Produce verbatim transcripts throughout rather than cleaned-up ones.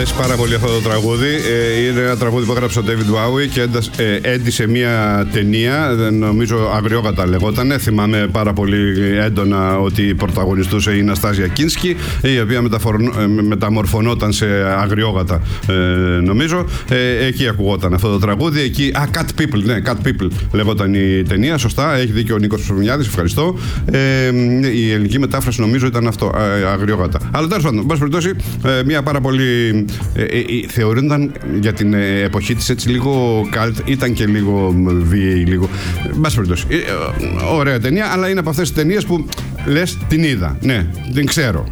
αρέσει πάρα πολύ αυτό το τραγούδι. Ε, είναι ένα τραγούδι που έγραψε ο David Bowie και ε, έντυσε μια ταινία, νομίζω Αγριόγατα λεγότανε. Θυμάμαι πάρα πολύ έντονα ότι πρωταγωνιστούσε η Ναστάζια Κίνσκι, η οποία μεταμορφωνόταν σε αγριόγατα, ε, νομίζω. Ε, εκεί ακουγόταν αυτό το τραγούδι. Εκεί, α, Cat People, ναι, Cat People λεγόταν η ταινία. Σωστά, έχει δίκιο ο Νίκος Ψωμινιάδης, ευχαριστώ. Ε, η ελληνική μετάφραση νομίζω ήταν αυτό, αγριόγατα. Αλλά τέλος πάντων, εν πάση περιπτώσει, ε, μια πάρα πολύ. Ε, ε, ε, θεωρούνταν για την ε, εποχή της έτσι λίγο καλτ, ήταν και λίγο βίαιη, λίγο. Εν πάση περιπτώσει. Ε, ε, ωραία ταινία, αλλά είναι από αυτές τις ταινίες που λες την είδα. Ναι, την ξέρω.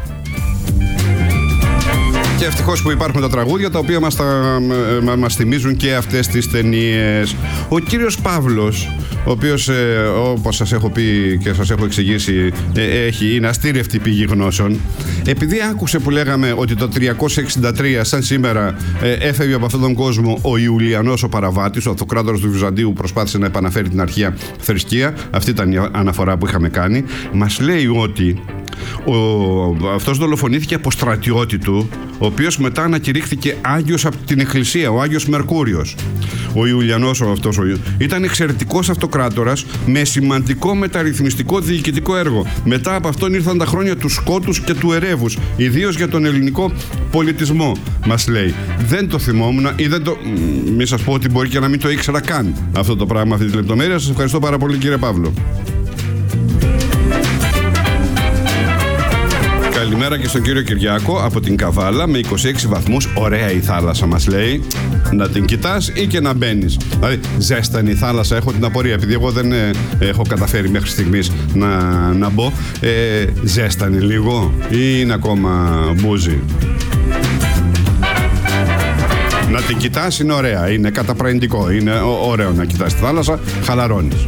Και ευτυχώς που υπάρχουν τα τραγούδια τα οποία μας, τα, μα, μας θυμίζουν και αυτές τις ταινίες. Ο κύριος Παύλος, ο οποίος ε, όπως σας έχω πει και σας έχω εξηγήσει, ε, έχει, είναι αστήρευτη πηγή γνώσεων. Επειδή άκουσε που λέγαμε ότι το τριακόσια εξήντα τρία σαν σήμερα ε, έφευγε από αυτόν τον κόσμο ο Ιουλιανός ο Παραβάτης, ο αυτοκράτορας του Βυζαντίου, προσπάθησε να επαναφέρει την αρχαία θρησκεία. Αυτή ήταν η αναφορά που είχαμε κάνει. Μας λέει ότι ο, αυτός δολοφονήθηκε από στρατιώτη του, ο οποίος μετά ανακηρύχθηκε Άγιος από την Εκκλησία, ο Άγιος Μερκούριος. Ο Ιουλιανός ο αυτός ο, ήταν εξαιρετικός αυτοκράτορας με σημαντικό μεταρρυθμιστικό διοικητικό έργο. Μετά από αυτόν ήρθαν τα χρόνια του σκότους και του ερεύους, ιδίως για τον ελληνικό πολιτισμό, μας λέει. Δεν το θυμόμουν ή δεν το. Μη σας πω ότι μπορεί και να μην το ήξερα καν αυτό το πράγμα, αυτή τη λεπτομέρεια. Σας ευχαριστώ πάρα πολύ, κύριε Παύλο. Καλημέρα και στον κύριο Κυριάκο από την Καβάλα με είκοσι έξι βαθμούς. Ωραία η θάλασσα, μας λέει. Να την κοιτάς ή και να μπαίνεις. Δηλαδή, ζέστανη η θάλασσα, έχω την απορία. Επειδή εγώ δεν ε, έχω καταφέρει μέχρι στιγμής να, να μπω. Ε, ζέστανη λίγο ή είναι ακόμα μπούζι? Να την κοιτάς είναι ωραία. Είναι καταπραγητικό. Είναι ωραίο να κοιτάς τη θάλασσα. Χαλαρώνεις.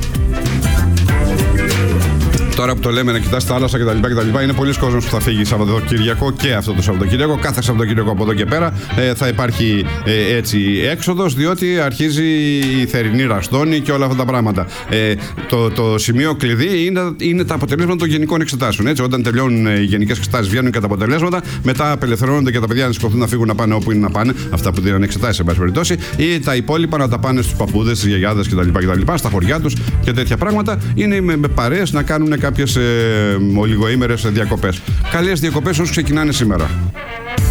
Τώρα που το λέμε να κοιτάς τη θάλασσα κτλ. Είναι πολλοί κόσμος που θα φύγει Σαββατοκύριακο και αυτό το Σαββατοκύριακο. Κάθε Σαββατοκύριακο από εδώ και πέρα ε, θα υπάρχει ε, έτσι έξοδος, διότι αρχίζει η θερινή ραστόνη και όλα αυτά τα πράγματα. Ε, το, το σημείο κλειδί είναι, είναι τα αποτελέσματα των γενικών εξετάσεων. Έτσι, όταν τελειώνουν οι γενικές εξετάσεις, βγαίνουν και τα αποτελέσματα, μετά απελευθερώνονται και τα παιδιά να σηκωθούν να φύγουν να πάνε όπου είναι να πάνε. Αυτά που δίνουν εξετάσεις, εν πάση περιπτώσει, ή τα υπόλοιπα να τα πάνε στους παππούδες, στις γιαγιάδες κτλ. Στα χωριά τους και τέτοια πράγματα. Είναι με, με παρέες να κάνουν κάποιες ε, ολιγοήμερες διακοπές. Καλές διακοπές όσους ξεκινάνε σήμερα.